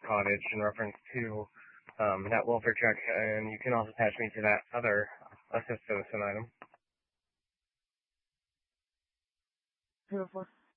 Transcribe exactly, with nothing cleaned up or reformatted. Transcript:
cottage in reference to um, that welfare check, and you can also attach me to that other assistance item. Beautiful.